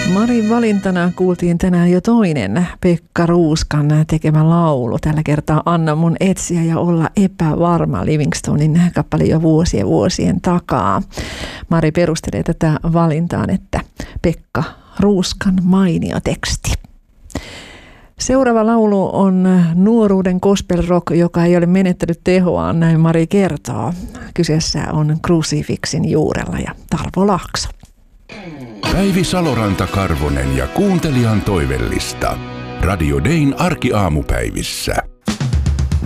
Marin valintana kuultiin tänään jo toinen Pekka Ruuskan tekemä laulu. Tällä kertaa Anna mun etsiä ja olla epävarma, Livingstonin kappale jo vuosien takaa. Mari perustelee tätä valintaan, että Pekka Ruuskan mainio teksti. Seuraava laulu on nuoruuden gospel rock, joka ei ole menettänyt tehoaan, näin Mari kertoo. Kyseessä on Crucifixin Juurella ja Tarvo Laakso. Päivi Saloranta-Karvonen ja kuuntelijan toivellista. Radio Dayn arkiaamupäivissä.